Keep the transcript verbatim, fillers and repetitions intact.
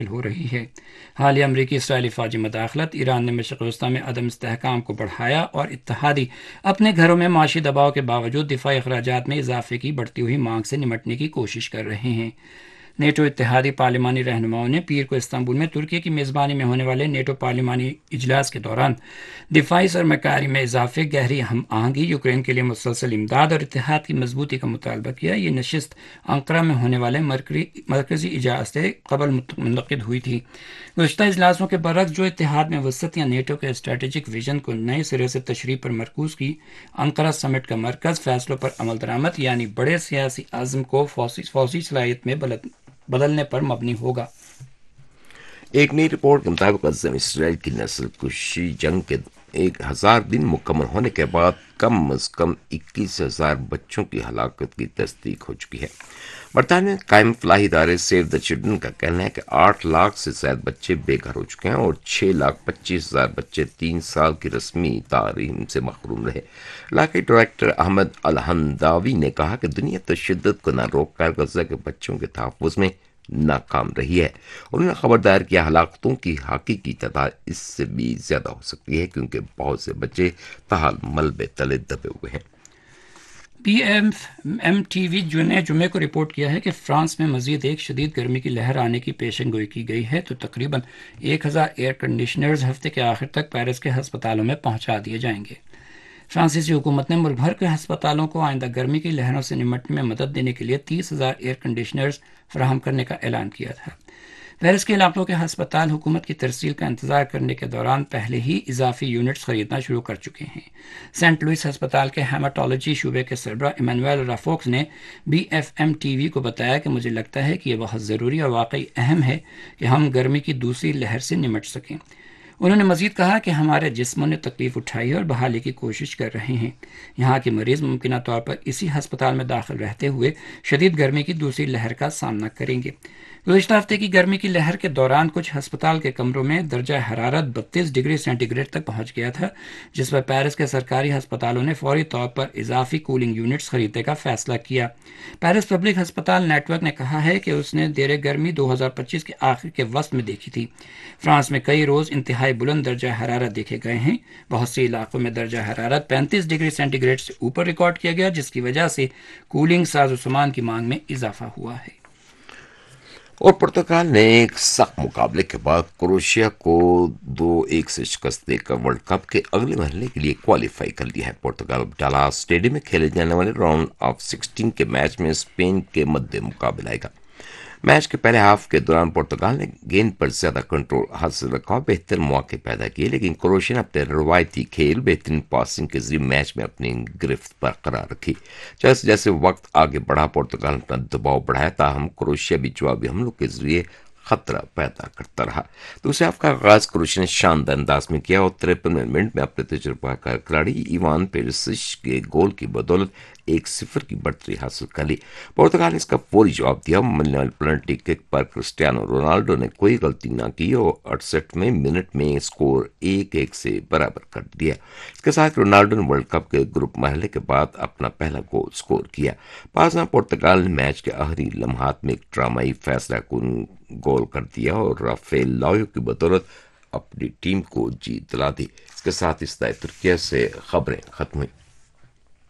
ہو رہی ہے۔ حالیہ امریکی اسرائیلی فوجی مداخلت، ایران نے مشرق وسطیٰ میں عدم استحکام کو بڑھایا اور اتحادی اپنے گھروں میں معاشی دباؤ کے باوجود دفاعی اخراجات میں اضافے کی بڑھتی ہوئی مانگ سے نمٹنے کی کوشش کر رہے ہیں۔ نیٹو اتحادی پارلیمانی رہنماؤں نے پیر کو استنبول میں ترکی کی میزبانی میں ہونے والے نیٹو پارلیمانی اجلاس کے دوران دفاعی سرمایہ کاری میں اضافے، گہری ہم آہنگی، یوکرین کے لیے مسلسل امداد اور اتحاد کی مضبوطی کا مطالبہ کیا۔ یہ نشست انقرہ میں ہونے والے مرکزی اجلاس سے قبل منعقد ہوئی تھی۔ گزشتہ اجلاسوں کے برعکس، جو اتحاد میں وسعت یا نیٹو کے اسٹریٹجک ویژن کو نئے سرے سے تشریح پر مرکوز کی، انقرہ سمٹ کا مرکز فیصلوں پر عمل درآمد یعنی بڑے سیاسی عزم کو فوجی صلاحیت میں بدلنے پر مبنی ہوگا۔ ایک نئی رپورٹ کے مطابق عظیم اسرائیل کی نسل کشی جنگ کے ایک ہزار دن مکمل ہونے کے بعد کم از کم اکیس ہزار بچوں کی ہلاکت کی تصدیق ہو چکی ہے۔ برطانیہ میں قائم فلاحی ادارے سیو دا چلڈرن کا کہنا ہے کہ آٹھ لاکھ سے زائد بچے بے گھر ہو چکے ہیں اور چھ لاکھ پچیس ہزار بچے تین سال کی رسمی تعلیم سے محروم رہے۔ علاقائی ڈائریکٹر احمد الہنداوی نے کہا کہ دنیا تشدد کو نہ روک کر غزہ کے بچوں کے تحفظ میں ناکام رہی ہے۔ انہوں نے خبردار کیا ہلاکتوں کی حقیقی تعداد اس سے بھی زیادہ ہو سکتی ہے کیونکہ بہت سے بچے تاحال ملبے تلے دبے ہوئے ہیں۔ P M M T V نے جمعے کو رپورٹ کیا ہے کہ فرانس میں مزید ایک شدید گرمی کی لہر آنے کی پیشن گوئی کی گئی ہے تو تقریباً ایک ہزار ایئر کنڈیشنرز ہفتے کے آخر تک پیرس کے ہسپتالوں میں پہنچا دیے جائیں گے۔ فرانسیسی حکومت نے ملک بھر کے ہسپتالوں کو آئندہ گرمی کی لہروں سے نمٹنے میں مدد دینے کے لیے تیس ہزار ایئر کنڈیشنرز فراہم کرنے کا اعلان کیا تھا۔ پیرس کے علاقوں کے ہسپتال حکومت کی ترسیل کا انتظار کرنے کے دوران پہلے ہی اضافی یونٹس خریدنا شروع کر چکے ہیں۔ سینٹ لوئس ہسپتال کے ہیماٹولوجی شعبے کے سربراہ ایمانویل رافوکس نے be F M T V کو بتایا کہ مجھے لگتا ہے کہ یہ بہت ضروری اور واقعی اہم ہے کہ ہم گرمی کی دوسری لہر سے نمٹ سکیں۔ انہوں نے مزید کہا کہ ہمارے جسموں نے تکلیف اٹھائی ہے اور بحالی کی کوشش کر رہے ہیں۔ یہاں کے مریض ممکنہ طور پر اسی ہسپتال میں داخل رہتے ہوئے شدید گرمی کی دوسری لہر کا سامنا کریں گے۔ گزشتہ ہفتے کی گرمی کی لہر کے دوران کچھ ہسپتال کے کمروں میں درجہ حرارت بتیس ڈگری سینٹی گریڈ تک پہنچ گیا تھا، جس پر پیرس کے سرکاری ہسپتالوں نے فوری طور پر اضافی کولنگ یونٹس خریدنے کا فیصلہ کیا۔ پیرس پبلک ہسپتال نیٹ ورک نے کہا ہے کہ اس نے زیر گرمی دو ہزار پچیس کے آخر کے وسط میں دیکھی تھی۔ فرانس میں کئی روز انتہائی بلند درجہ حرارت دیکھے گئے ہیں۔ بہت سی علاقوں میں درجہ حرارت پینتیس ڈگری سینٹی گریڈ سے اوپر ریکارڈ کیا گیا، جس کی وجہ سے کولنگ ساز و سامان کی مانگ میں اضافہ ہوا ہے۔ اور پرتگال نے ایک سخت مقابلے کے بعد کروشیا کو دو ایک سے شکست دے کر ورلڈ کپ کے اگلے مرحلے کے لیے کوالیفائی کر لیا ہے۔ پرتگال ڈالاس اسٹیڈیم میں کھیلے جانے والے راؤنڈ آف سکسٹین کے میچ میں اسپین کے مد مقابل آئے گا۔ میچ کے پہلے ہاف کے دوران پرتگال نے گیند پر زیادہ کنٹرول حاصل رکھا اور بہتر مواقع پیدا کیے، لیکن کروشیا نے اپنے روایتی کھیل، بہترین پاسنگ کے ذریعے میچ میں اپنی گرفت برقرار رکھی۔ جیسے جیسے وقت آگے بڑھا، پرتگال نے اپنا دباؤ بڑھایا، تاہم کروشیا بھی جوابی حملوں کے ذریعے خطرہ پیدا کرتا رہا۔ دوسرے ہاف کا آغاز کروشیا نے شاندار انداز میں کیا اور تریپنویں منٹ میں اپنے تجربہ کار کھلاڑی ایوان پیریسچ کے گول کی بدولت ایک صفر کی بڑھتری حاصل کر لی۔ پرتگال نے اس کا فوری جواب دیا۔ ملنے والے پلنٹی کک پر کرسٹیانو رونالڈو نے کوئی غلطی نہ کی اور اڑسٹھویں منٹ میں اسکور ایک ایک سے برابر کر دیا۔ اس کے ساتھ رونالڈو نے ورلڈ کپ کے گروپ مرحلے کے بعد اپنا پہلا گول اسکور کیا۔ بعض پرتگال نے میچ کے آخری لمحات میں ایک ڈرامائی فیصلہ کن گول کر دیا اور رافیل لاؤ کی بدولت اپنی ٹیم کو جیت دلا دی۔ اس کے ساتھ اس طرح ترکیہ سے خبریں ختم ہوئی۔